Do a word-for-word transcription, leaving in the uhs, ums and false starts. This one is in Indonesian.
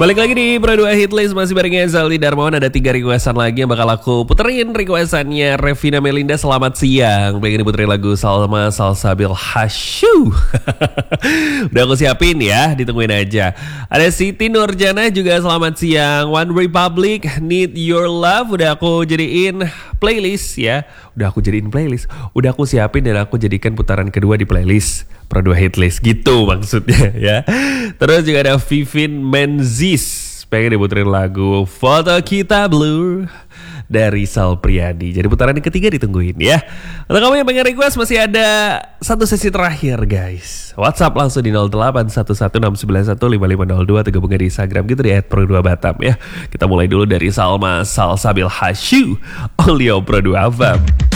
Balik lagi di Pro dua Hitlist, masih barengnya Zaldi Darmawan. Ada tiga requestan lagi yang bakal aku puterin. Requestannya Revina Melinda, selamat siang. Pengen diputerin lagu Salma Salsabil Hasyu. Udah aku siapin ya, ditungguin aja. Ada Siti Nurjana juga selamat siang. One Republic, Need Your Love, udah aku jadiin playlist ya. Udah aku jadiin playlist. Udah aku siapin dan aku jadikan putaran kedua di playlist Pro dua Hitlist gitu maksudnya ya. Terus juga ada Vivin Menzis, pengen diputerin lagu Foto Kita Blur dari Sal Priadi. Jadi putaran yang ketiga ditungguin ya. Untuk kamu yang pengen request, masih ada satu sesi terakhir guys. WhatsApp langsung di nol delapan satu satu enam sembilan satu lima lima nol dua atau gabungnya di Instagram gitu di et pro dua batam ya. Kita mulai dulu dari Salma Salsabil Hasyu Olio Pro dua Fam.